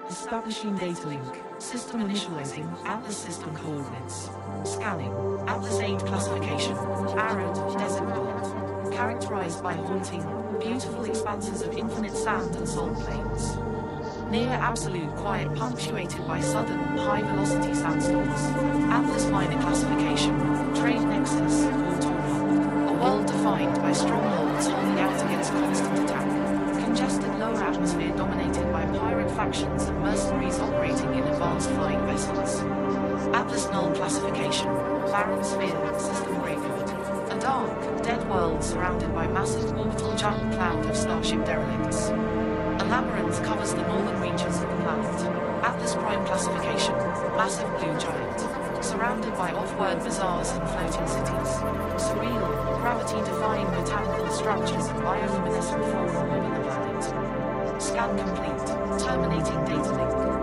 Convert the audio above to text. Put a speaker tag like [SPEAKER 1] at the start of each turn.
[SPEAKER 1] Establishing data link. System initializing Atlas system coordinates. Scanning. Atlas 8 classification. Arid, desert world. Characterized by haunting, beautiful expanses of infinite sand and salt plains. Near absolute quiet punctuated by sudden, high-velocity sandstorms. Atlas minor classification. Trade nexus, or Torah. A world defined by strongholds holding out against constant attack. Congested lower atmosphere dominated by pirate factions and mercenaries operating in advanced flying vessels. Atlas null classification. Barren sphere, system graveyard. A dark, dead world surrounded by massive orbital giant cloud of starship derelicts. A labyrinth covers the northern reaches of the planet. Atlas Prime classification. Massive blue giant. Surrounded by off-world bazaars and floating cities. Surreal, gravity-defying botanical structures and bioluminescent flora orbit the planet. Scan complete. Terminating data link.